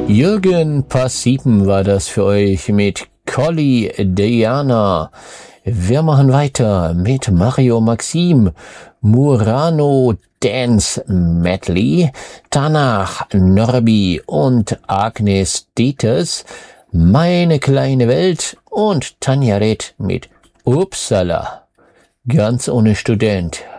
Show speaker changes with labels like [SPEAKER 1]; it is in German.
[SPEAKER 1] Jürgen Passipen war das für euch mit Colly Diana. Wir machen weiter mit Mario Maxim, Murano Dance Medley, danach Norbi und Agnes Dieters, Meine kleine Welt und Tanja Reth mit Uppsala. Ganz ohne Student